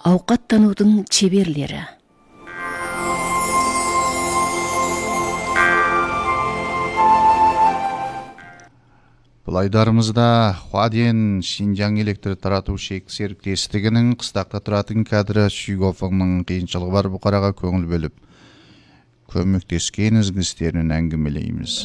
Ауқаттанудың чеберлері. Бұл айдарымызда Хуаден Шинжаң электр тарату серіктестігінің қыстақта тұратын кадры Шүйгофыңның қиыншылығы бар бұқараға көңіл бөліп, көмектескен ізгі істерін әңгімелейміз.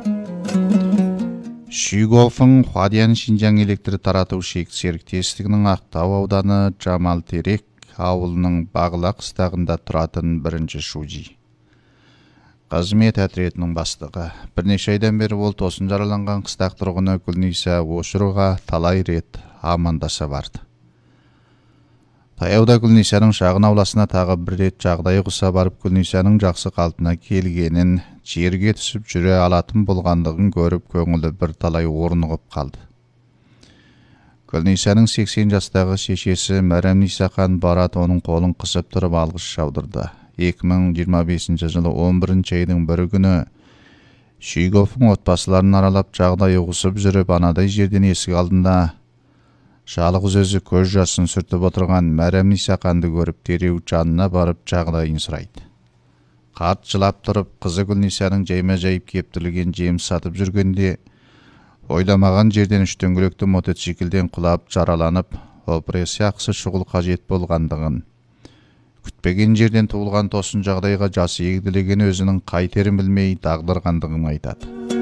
Шүйгофың Хуаден Шинжаң электр тарату серіктестігінің Ақтау ауданы Жамалтерек ауылының Бағыла қыстағында тұратын бірінші шужи. Қызмет әтіретінің бастығы. Бірнеше айдан бері ол тосын жараланған қыстақ тұрғыны Гүлниса Ошыруға талай рет амандаса барды. Таяуда Гүлнисаның шағын ауласына тағы бір рет жағдайы құса барып, Гүлнисаның жақсы қалпына келгенін, жерге түсіп жүре алатын болғандығын көріп, көңілі бір талай орнығып қалды. Гүлнисаның 80 жастағы шешесі Мәрәм Нисақан Барат оның қолын қысып тұрып алғыс жаудырды. 2025 жылы 11 айдың бір күні Шүйгофың отбасыларын аралап жағдайы ұғысып жүріп, анадай жерден есік алдында жалғыз өзі көз жасын сүртіп отырған Мәрәм Нисақанды көріп, дереу жанына барып жағдайын сұрайды. Қарт жылап тұрып, қызы Гүлнисаның жайма-жайып кептірілген жем сатып жүргенде, ойламаған жерден үш дөңгелекті мотоциклден құлап жараланып, операциясы шұғыл қажет болғандығын, күтпеген жерден туылған тосын жағдайға жасы егделеген өзінің қайтерін білмей дағдырғандығын айтады.